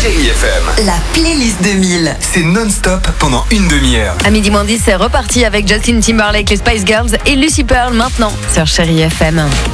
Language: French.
Chérie FM. La playlist 2000. C'est non-stop pendant une demi-heure. À midi moins 10, c'est reparti avec Justin Timberlake, les Spice Girls et Lucy Pearl maintenant sur Chérie FM.